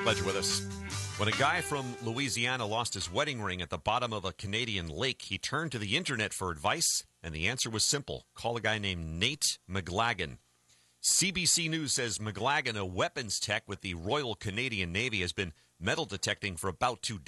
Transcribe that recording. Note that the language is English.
Glad you're with us. When a guy from Louisiana lost his wedding ring at the bottom of a Canadian lake, he turned to the internet for advice, and the answer was simple. Call a guy named Nate McLagan. CBC News says McLagan, a weapons tech with the Royal Canadian Navy, has been metal detecting for about 2